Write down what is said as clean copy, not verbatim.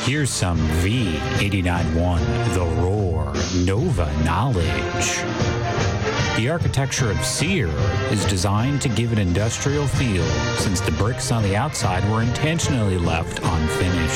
Here's some V89.1 The Roar Nova knowledge. The architecture of Sear is designed to give an industrial feel since the bricks on the outside were intentionally left unfinished.